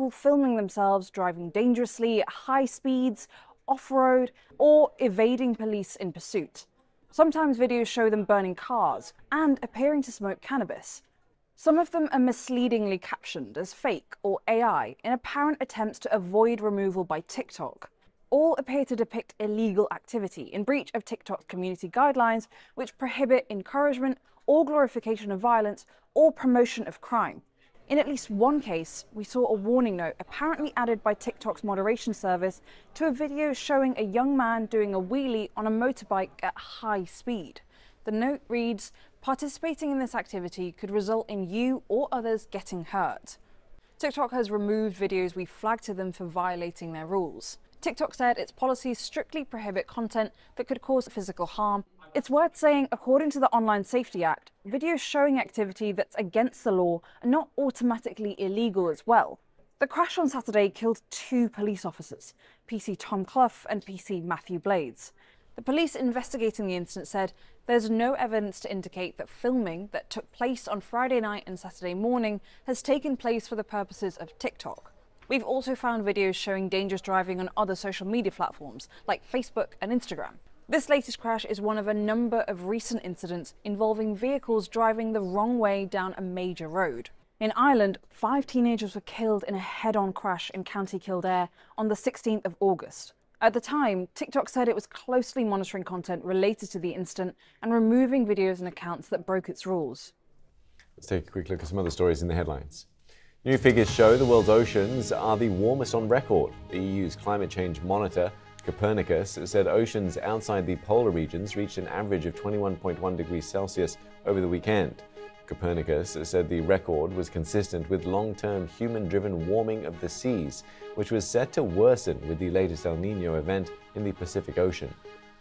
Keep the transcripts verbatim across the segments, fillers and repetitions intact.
people filming themselves driving dangerously at high speeds, off-road, or evading police in pursuit. Sometimes videos show them burning cars and appearing to smoke cannabis. Some of them are misleadingly captioned as fake or A I in apparent attempts to avoid removal by TikTok. All appear to depict illegal activity in breach of TikTok's community guidelines, which prohibit encouragement or glorification of violence or promotion of crime. In at least one case, we saw a warning note apparently added by TikTok's moderation service to a video showing a young man doing a wheelie on a motorbike at high speed. The note reads, "Participating in this activity could result in you or others getting hurt." TikTok has removed videos we flagged to them for violating their rules. TikTok said its policies strictly prohibit content that could cause physical harm. It's worth saying, according to the Online Safety Act, videos showing activity that's against the law are not automatically illegal as well. The crash on Saturday killed two police officers, P C Tom Clough and P C Matthew Blades. The police investigating the incident said there's no evidence to indicate that filming that took place on Friday night and Saturday morning has taken place for the purposes of TikTok. We've also found videos showing dangerous driving on other social media platforms like Facebook and Instagram. This latest crash is one of a number of recent incidents involving vehicles driving the wrong way down a major road. In Ireland, five teenagers were killed in a head-on crash in County Kildare on the sixteenth of August. At the time, TikTok said it was closely monitoring content related to the incident and removing videos and accounts that broke its rules. Let's take a quick look at some other stories in the headlines. New figures show the world's oceans are the warmest on record. The E U's climate change monitor, Copernicus, said oceans outside the polar regions reached an average of twenty-one point one degrees Celsius over the weekend. Copernicus said the record was consistent with long-term human-driven warming of the seas, which was set to worsen with the latest El Niño event in the Pacific Ocean.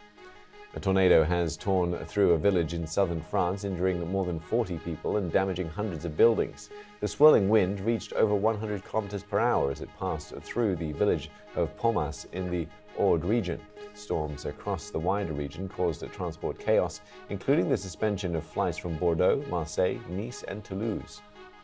A tornado has torn through a village in southern France, injuring more than forty people and damaging hundreds of buildings. The swirling wind reached over one hundred kilometers per hour as it passed through the village of Pomas in the Aude region. Storms across the wider region caused transport chaos, including the suspension of flights from Bordeaux, Marseille, Nice, and Toulouse.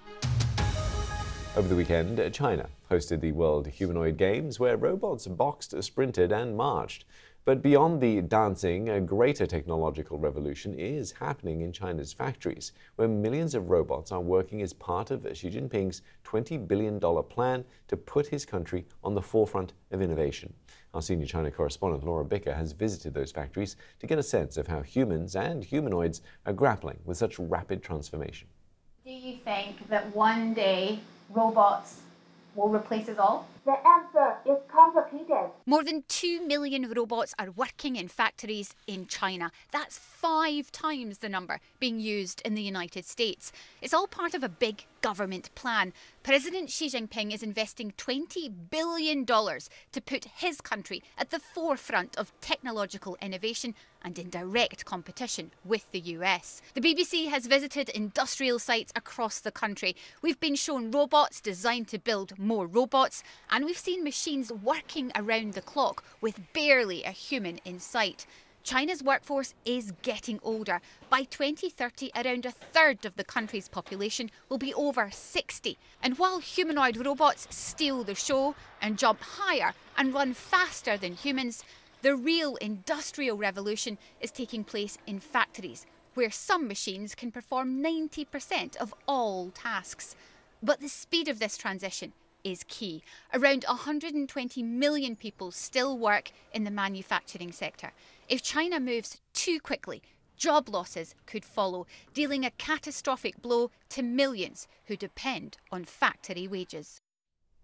Over the weekend, China hosted the World Humanoid Games, where robots boxed, sprinted, and marched. But beyond the dancing, a greater technological revolution is happening in China's factories, where millions of robots are working as part of Xi Jinping's twenty billion dollars plan to put his country on the forefront of innovation. Our senior China correspondent Laura Bicker has visited those factories to get a sense of how humans and humanoids are grappling with such rapid transformation. Do you think that one day robots will replace us all? The answer is complicated. More than two million robots are working in factories in China. That's five times the number being used in the United States. It's all part of a big government plan. President Xi Jinping is investing twenty billion dollars to put his country at the forefront of technological innovation and in direct competition with the U S. The B B C has visited industrial sites across the country. We've been shown robots designed to build more robots, and we've seen machines working around the clock with barely a human in sight. China's workforce is getting older. By twenty thirty, around a third of the country's population will be over sixty. And while humanoid robots steal the show and jump higher and run faster than humans, the real industrial revolution is taking place in factories, where some machines can perform ninety percent of all tasks. But the speed of this transition is key. Around one hundred twenty million people still work in the manufacturing sector. If China moves too quickly, job losses could follow, dealing a catastrophic blow to millions who depend on factory wages.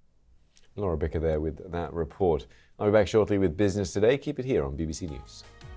Laura Bicker there with that report. I'll be back shortly with Business Today. Keep it here on B B C News.